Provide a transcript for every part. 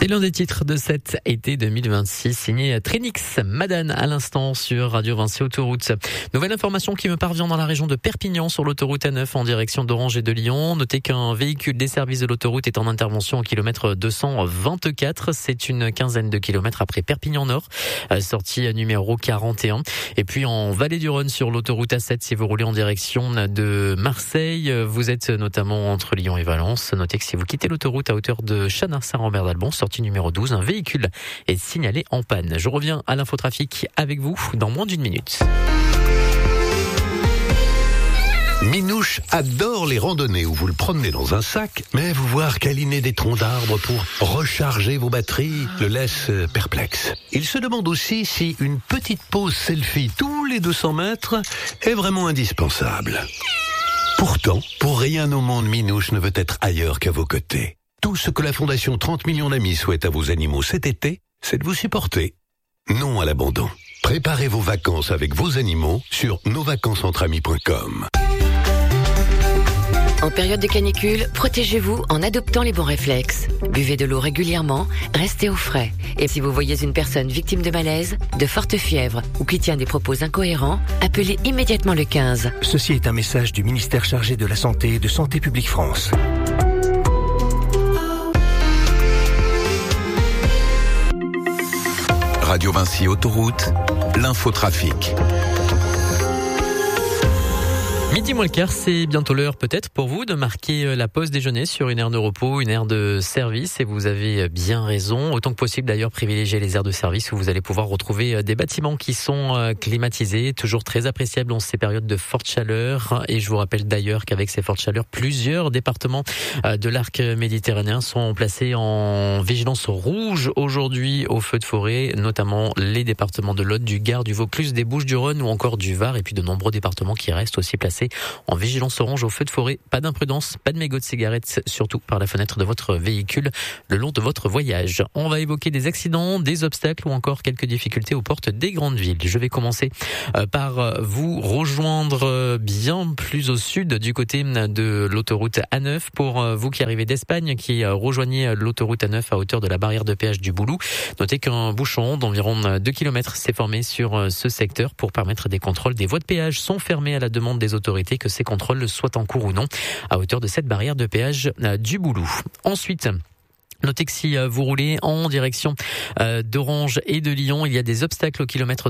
C'est l'un des titres de cet été 2026, signé Trinix Madane à l'instant sur Radio Vinci Autoroute. Nouvelle information qui me parvient dans la région de Perpignan sur l'autoroute A9 en direction d'Orange et de Lyon. Notez qu'un véhicule des services de l'autoroute est en intervention au kilomètre 224. C'est une quinzaine de kilomètres après Perpignan Nord, sortie numéro 41. Et puis en Vallée du Rhône sur l'autoroute A7, si vous roulez en direction de Marseille, vous êtes notamment entre Lyon et Valence. Notez que si vous quittez l'autoroute à hauteur de Chanin-Saint-Rambert d'Albon, sortie numéro 12, un véhicule est signalé en panne. Je reviens à l'infotrafic avec vous dans moins d'une minute. Minouche adore les randonnées où vous le promenez dans un sac, mais vous voir câliner des troncs d'arbres pour recharger vos batteries le laisse perplexe. Il se demande aussi si une petite pause selfie tous les 200 mètres est vraiment indispensable. Pourtant, pour rien au monde, Minouche ne veut être ailleurs qu'à vos côtés. Tout ce que la Fondation 30 millions d'amis souhaite à vos animaux cet été, c'est de vous supporter. Non à l'abandon. Préparez vos vacances avec vos animaux sur nosvacancesentre-amis.com. En période de canicule, protégez-vous en adoptant les bons réflexes. Buvez de l'eau régulièrement, restez au frais. Et si vous voyez une personne victime de malaise, de forte fièvre ou qui tient des propos incohérents, appelez immédiatement le 15. Ceci est un message du ministère chargé de la Santé et de Santé publique France. Radio Vinci Autoroute, l'infotrafic. Midi moins le quart, c'est bientôt l'heure peut-être pour vous de marquer la pause déjeuner sur une aire de repos, une aire de service, et vous avez bien raison. Autant que possible d'ailleurs privilégier les aires de service où vous allez pouvoir retrouver des bâtiments qui sont climatisés, toujours très appréciables en ces périodes de forte chaleur. Et je vous rappelle d'ailleurs qu'avec ces fortes chaleurs, plusieurs départements de l'arc méditerranéen sont placés en vigilance rouge aujourd'hui au feu de forêt, notamment les départements de l'Aude, du Gard, du Vaucluse, des Bouches-du-Rhône ou encore du Var, et puis de nombreux départements qui restent aussi placés en vigilance orange au feu de forêt. Pas d'imprudence, pas de mégots de cigarettes, surtout par la fenêtre de votre véhicule le long de votre voyage. On va évoquer des accidents, des obstacles ou encore quelques difficultés aux portes des grandes villes. Je vais commencer par vous rejoindre bien plus au sud du côté de l'autoroute A9 pour vous qui arrivez d'Espagne, qui rejoignez l'autoroute A9 à hauteur de la barrière de péage du Boulou. Notez qu'un bouchon d'environ 2 km s'est formé sur ce secteur pour permettre des contrôles. Des voies de péage sont fermées à la demande des autorités, que ces contrôles soient en cours ou non, à hauteur de cette barrière de péage du Boulou. Ensuite, notez que si vous roulez en direction d'Orange et de Lyon, il y a des obstacles au kilomètre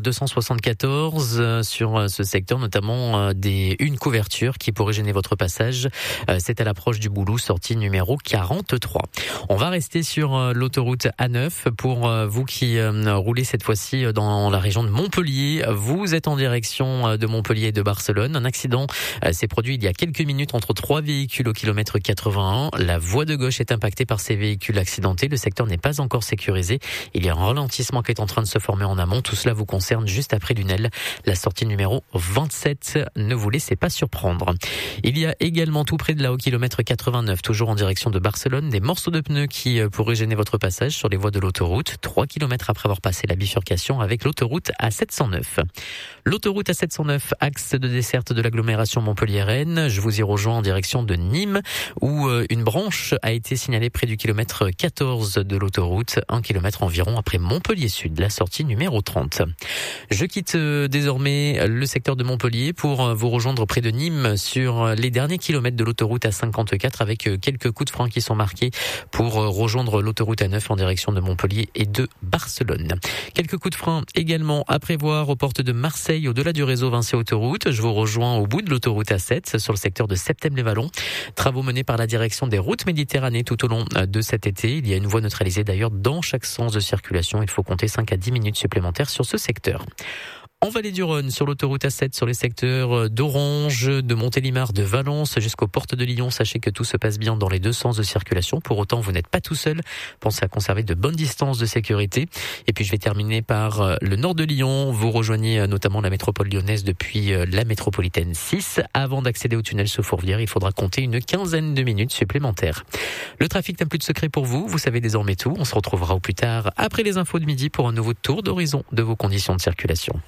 274 sur ce secteur, notamment une couverture qui pourrait gêner votre passage. C'est à l'approche du Boulou, sortie numéro 43. On va rester sur l'autoroute A9 pour vous qui roulez cette fois-ci dans la région de Montpellier. Vous êtes en direction de Montpellier et de Barcelone. Un accident s'est produit il y a quelques minutes entre 3 véhicules au kilomètre 81. La voie de gauche est impactée par ces véhicules accidenté. Le secteur n'est pas encore sécurisé. Il y a un ralentissement qui est en train de se former en amont. Tout cela vous concerne juste après Lunel, la sortie numéro 27. Ne vous laissez pas surprendre. Il y a également tout près de là au kilomètre 89, toujours en direction de Barcelone, des morceaux de pneus qui pourraient gêner votre passage sur les voies de l'autoroute. 3 kilomètres après avoir passé la bifurcation avec l'autoroute A709. L'autoroute A709, axe de desserte de l'agglomération Montpellier-Rennes. Je vous y rejoins en direction de Nîmes, où une branche a été signalée près du kilomètre 14 de l'autoroute, 1 kilomètre environ après Montpellier Sud, la sortie numéro 30. Je quitte désormais le secteur de Montpellier pour vous rejoindre près de Nîmes sur les derniers kilomètres de l'autoroute A54 avec quelques coups de frein qui sont marqués pour rejoindre l'autoroute A9 en direction de Montpellier et de Barcelone. Quelques coups de frein également à prévoir aux portes de Marseille au-delà du réseau Vinci Autoroute. Je vous rejoins au bout de l'autoroute A7 sur le secteur de Septèmes-les-Vallons. Travaux menés par la direction des routes Méditerranée tout au long de cet été. Il y a une voie neutralisée d'ailleurs dans chaque sens de circulation. Il faut compter 5 à 10 minutes supplémentaires sur ce secteur. En Vallée du Rhône, sur l'autoroute A7, sur les secteurs d'Orange, de Montélimar, de Valence, jusqu'aux portes de Lyon, sachez que tout se passe bien dans les deux sens de circulation. Pour autant, vous n'êtes pas tout seul. Pensez à conserver de bonnes distances de sécurité. Et puis, je vais terminer par le nord de Lyon. Vous rejoignez notamment la métropole lyonnaise depuis la métropolitaine 6. Avant d'accéder au tunnel sous Fourvière, il faudra compter une quinzaine de minutes supplémentaires. Le trafic n'a plus de secret pour vous. Vous savez désormais tout. On se retrouvera au plus tard après les infos de midi pour un nouveau tour d'horizon de vos conditions de circulation.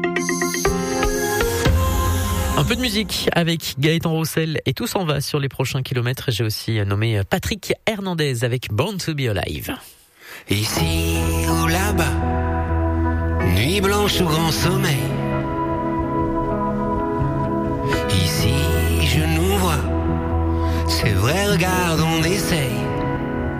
Un peu de musique avec Gaëtan Roussel et tout s'en va sur les prochains kilomètres. J'ai aussi nommé Patrick Hernandez avec Born to be Alive. Ici ou là-bas, nuit blanche ou grand sommeil. Ici je nous vois, c'est vrai, regarde, on essaye.